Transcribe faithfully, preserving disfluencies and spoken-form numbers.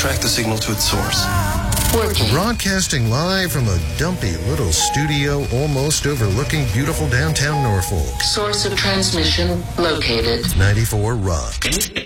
track the signal to its source. Working. Broadcasting live from a dumpy little studio almost overlooking beautiful downtown Norfolk. Source of transmission located. ninety-four Rock.